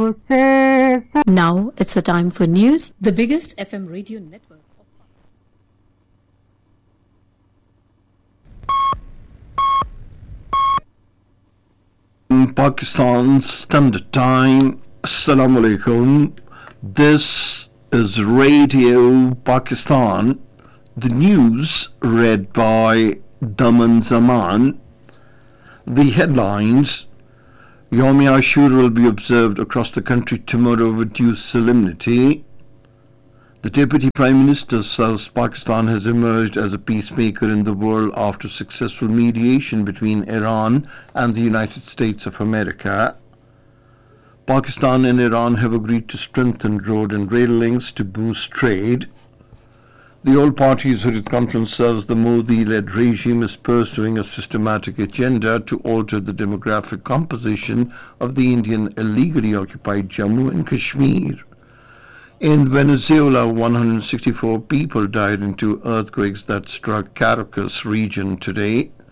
Now it's a time for news. The biggest FM radio network. Pakistan Standard Time. Assalamu alaikum. This is Radio Pakistan. The news read by Daman Zaman. The headlines. Yom Ashura will be observed across the country tomorrow with due solemnity. The Deputy Prime Minister says Pakistan has emerged as a peacemaker in the world after successful mediation between Iran and the United States of America. Pakistan and Iran have agreed to strengthen road and rail links to boost trade. The All Parties Hurriyat Conference says the Modi-led regime is pursuing a systematic agenda to alter the demographic composition of the Indian illegally occupied Jammu and Kashmir. In Venezuela, 164 people died in two earthquakes that struck Caracas region today.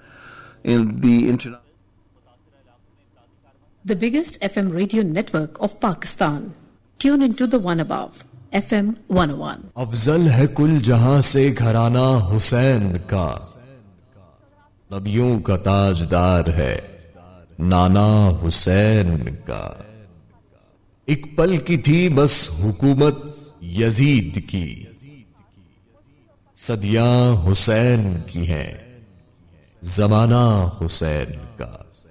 The biggest FM radio network of Pakistan. Tune into the one above. FM 101. افضل ہے کل جہاں سے گھرانہ حسین کا، نبیوں کا تاجدار ہے نانا حسین کا. ایک پل کی تھی بس حکومت یزید کی، صدیاں حسین کی ہیں زمانہ حسین کا.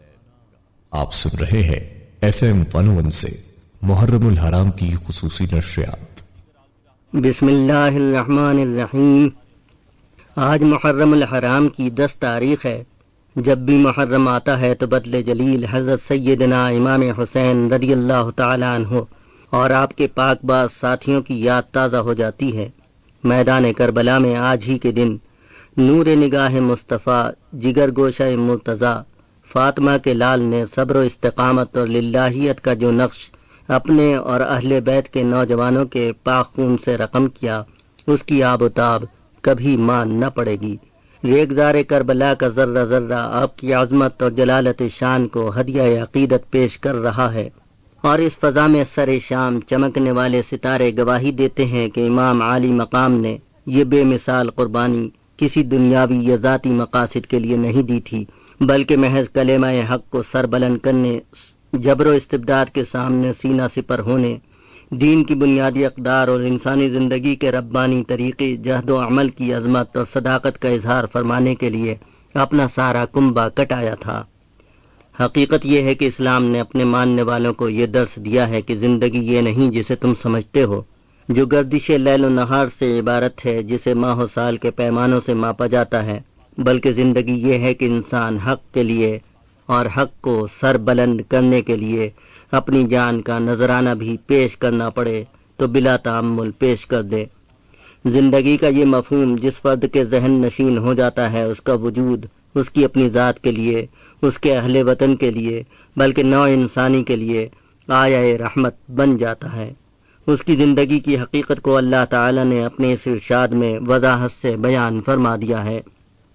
آپ سن رہے ہیں FM 101 سے محرم الحرام کی خصوصی نشریات. بسم اللہ الرحمن الرحیم. آج محرم الحرام کی 10 تاریخ ہے. جب بھی محرم آتا ہے تو بدلے جلیل حضرت سیدنا امام حسین رضی اللہ تعالی عنہ اور آپ کے پاک باز ساتھیوں کی یاد تازہ ہو جاتی ہے. میدان کربلا میں آج ہی کے دن نور نگاہ مصطفیٰ جگر گوشہ مرتضیٰ فاطمہ کے لال نے صبر و استقامت اور للہیت کا جو نقش اپنے اور اہل بیت کے نوجوانوں کے پاک خون سے رقم کیا، اس کی آب و تاب کبھی مان نہ پڑے گی. ریگزار کربلا کا ذرہ ذرہ آپ کی عظمت اور جلالت شان کو ہدیہ عقیدت پیش کر رہا ہے، اور اس فضا میں سر شام چمکنے والے ستارے گواہی دیتے ہیں کہ امام عالی مقام نے یہ بے مثال قربانی کسی دنیاوی یا ذاتی مقاصد کے لیے نہیں دی تھی، بلکہ محض کلمہ حق کو سر بلند کرنے، جبر و استبداد کے سامنے سینہ سپر ہونے، دین کی بنیادی اقدار اور انسانی زندگی کے ربانی طریقے جہد و عمل کی عظمت اور صداقت کا اظہار فرمانے کے لیے اپنا سارا کنبہ کٹایا تھا. حقیقت یہ ہے کہ اسلام نے اپنے ماننے والوں کو یہ درس دیا ہے کہ زندگی یہ نہیں جسے تم سمجھتے ہو، جو گردش لیل و نہار سے عبارت ہے جسے ماہ و سال کے پیمانوں سے ماپا جاتا ہے، بلکہ زندگی یہ ہے کہ انسان حق کے لیے اور حق کو سر بلند کرنے کے لیے اپنی جان کا نذرانہ بھی پیش کرنا پڑے تو بلا تأمل پیش کر دے. زندگی کا یہ مفہوم جس فرد کے ذہن نشین ہو جاتا ہے، اس کا وجود اس کی اپنی ذات کے لیے، اس کے اہل وطن کے لیے، بلکہ نوع انسانی کے لیے آیہ رحمت بن جاتا ہے. اس کی زندگی کی حقیقت کو اللہ تعالی نے اپنے اس ارشاد میں وضاحت سے بیان فرما دیا ہے.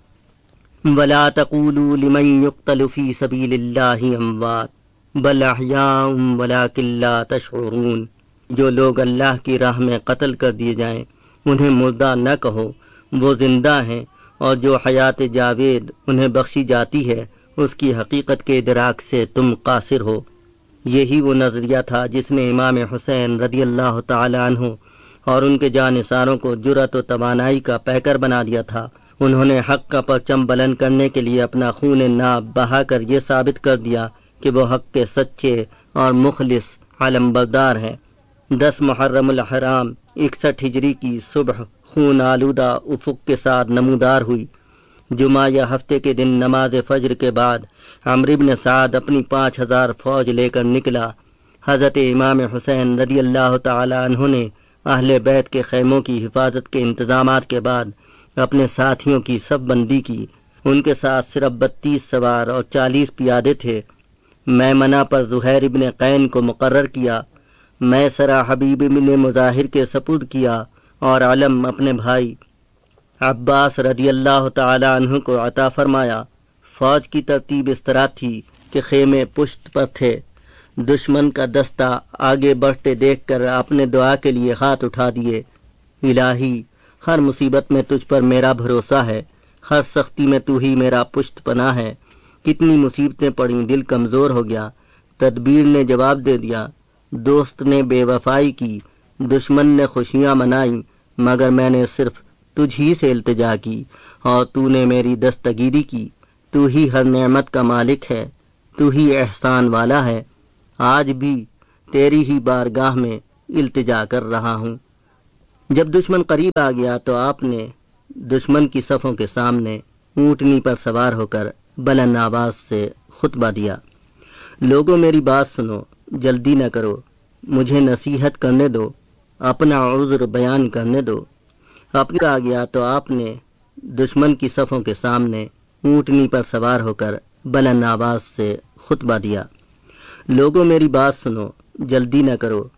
وَلَا تَقُولُوا لِمَنْ يُقْتَلُ فِي سَبِيلِ اللَّهِ أَمْوَاتٌ بَلْ أَحْيَاءٌ وَلَكِنْ لَا تَشْعُرُونَ. جو لوگ اللہ کی راہ میں قتل کر دیے جائیں انہیں مردہ نہ کہو، وہ زندہ ہیں، اور جو حیات جاوید انہیں بخشی جاتی ہے اس کی حقیقت کے ادراک سے تم قاصر ہو. یہی وہ نظریہ تھا جس نے امام حسین رضی اللہ تعالی عنہ اور ان کے جانثاروں کو جرأت و توانائی کا پیکر بنا دیا تھا. انہوں نے حق کا پرچم بلند کرنے کے لیے اپنا خون ناب بہا کر یہ ثابت کر دیا کہ وہ حق کے سچے اور مخلص علم بردار ہیں. 10 محرم الحرام 61 ہجری کی صبح خون آلودہ افق کے ساتھ نمودار ہوئی. جمعہ یا ہفتے کے دن نماز فجر کے بعد عمرو بن سعد اپنی 5000 فوج لے کر نکلا. حضرت امام حسین رضی اللہ تعالی عنہ نے اہل بیت کے خیموں کی حفاظت کے انتظامات کے بعد اپنے ساتھیوں کی صف بندی کی. ان کے ساتھ صرف 32 سوار اور 40 پیادے تھے. میمنہ پر زہیر ابن قین کو مقرر کیا، میسرہ حبیب ابن مظاہر کے سپرد کیا، اور علم اپنے بھائی عباس رضی اللہ تعالی عنہ کو عطا فرمایا. فوج کی ترتیب اس طرح تھی کہ خیمے پشت پر تھے، دشمن کا دستہ آگے بڑھتے دیکھ کر آپ نے دعا کے لیے ہاتھ اٹھا دیے۔ الہی، ہر مصیبت میں تجھ پر میرا بھروسہ ہے، ہر سختی میں تو ہی میرا پشت پناہ ہے۔ کتنی مصیبتیں پڑیں، دل کمزور ہو گیا، تدبیر نے جواب دے دیا۔ دوست نے بے وفائی کی، دشمن نے خوشیاں منائیں، مگر میں نے صرف تجھ ہی سے التجا کی، اور تو نے میری دستگیری کی۔ تو ہی ہر نعمت کا مالک ہے، تو ہی احسان والا ہے۔ آج بھی تیری ہی بارگاہ میں التجا کر رہا ہوں۔ جب دشمن قریب آ گیا تو آپ نے دشمن کی صفوں کے سامنے اونٹنی پر سوار ہو کر بلند آواز سے خطبہ دیا۔ لوگوں میری بات سنو، جلدی نہ کرو، مجھے نصیحت کرنے دو، اپنا عذر بیان کرنے دو۔ اپنے آ گیا تو آپ نے دشمن کی صفوں کے سامنے اونٹنی پر سوار ہو کر بلند آواز سے خطبہ دیا۔ لوگوں میری بات سنو، جلدی نہ کرو،